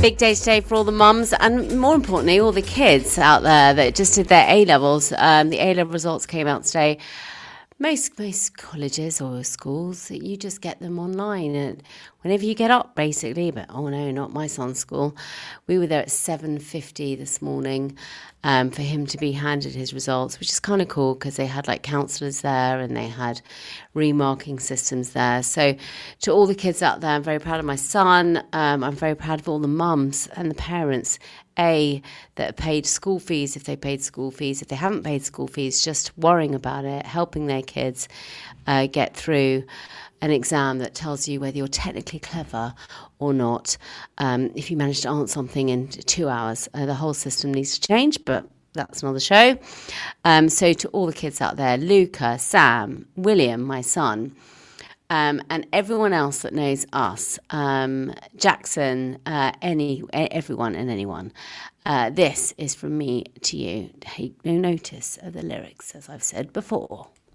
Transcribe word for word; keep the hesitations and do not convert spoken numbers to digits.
big day today for all the mums and, more importantly, all the kids out there that just did their A-levels. Um, the A-level results came out today. Most most colleges or schools, you just get them online, and whenever you get up, basically. But oh no, not my son's school. We were there at seven fifty this morning um, for him to be handed his results, which is kind of cool because they had like counsellors there and they had remarking systems there. So to all the kids out there, I'm very proud of my son. Um, I'm very proud of all the mums and the parents. A, that have paid school fees if they paid school fees. If they haven't paid school fees, just worrying about it, helping their kids uh, get through an exam that tells you whether you're technically clever or not. Um, if you manage to answer something in two hours, uh, the whole system needs to change, but that's another show. Um, so to all the kids out there, Luca, Sam, William, my son, Um, and everyone else that knows us, um, Jackson, uh, any, everyone and anyone, uh, this is from me to you. Take no notice of the lyrics, as I've said before.